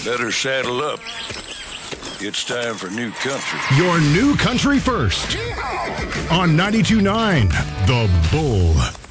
Better saddle up. It's time for new country. Your new country first. On 92.9 The Bull.